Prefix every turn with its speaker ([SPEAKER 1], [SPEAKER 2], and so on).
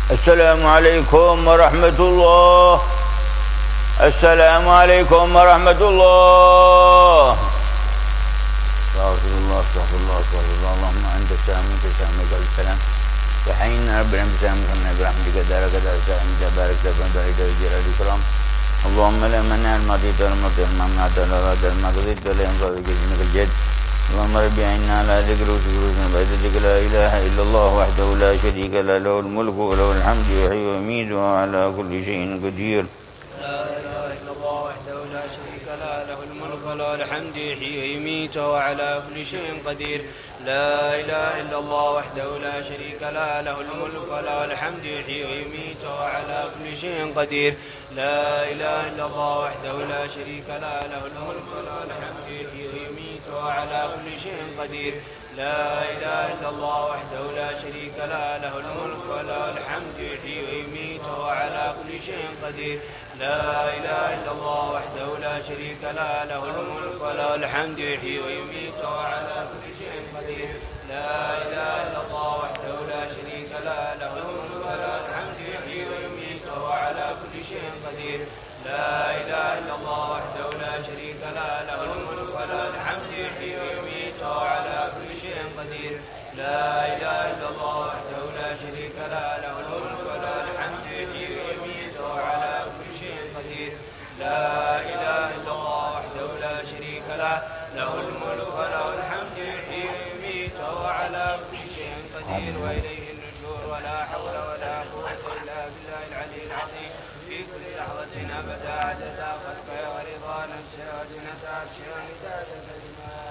[SPEAKER 1] السلام عليكم ورحمة الله. السلام عليكم ورحمة الله. استغفر الله استغفر الله استغفر الله. اللهم أنت السلام منك السلام عليك السلام. وحينا ربنا بسلام كنا برحمتك دارك دار السلام تبارك تبارك دار جلال الكرام. اللهم لا منع الماضي والماضي الممنوع والراد المقضي ولا ينفع بك الجد. اللهم ربي عنا على ذكر وشكرك بعدتك لا إله إلا الله وحده لا شريك له له الملك وله الحمد يحيي ويميت وعلى كل شيء قدير.
[SPEAKER 2] لا إله إلا الله وحده لا شريك له له الملك وله الحمد يحيي ويميت وعلى كل شيء قدير. لا إله إلا الله وحده لا شريك له له الملك وله الحمد يحيي ويميت وعلى كل شيء قدير. لا إله إلا الله وحده لا شريك له له الملك وله الحمد يحيي ويميت وعلى كل شيء قدير. لا إله إلا الله وحده لا شريك له له الملك وله الحمد يحيي ويميت وعلى كل شيء قدير. لا إله إلا الله وحده لا شريك له له الملك وله الحمد يحيي ويميت وعلى كل شيء قدير. لا إله إلا الله وحده لا شريك له له الملك وله الحمد يحيي ويميت وعلى كل شيء قدير. لا إله إلا الله وحده لا شريك له له الملك وله الحمد يحيي ويميت وعلى كل شيء قدير. لا إله إلا الله وحده لا شريك له له الملك وله الحمد يحيي ويميت وعلى كل شيء قدير. لا إله إلا الله وحده لا شريك له له الملك وله الحمد يحيي ويميت وعلى كل شيء قدير. وإليه النشور ولا حول ولا قوة إلا بالله العلي العظيم. في كل لحظة أبدا عدد خلقه ورضا نفسه وزنة عرشه ومداد كلماته.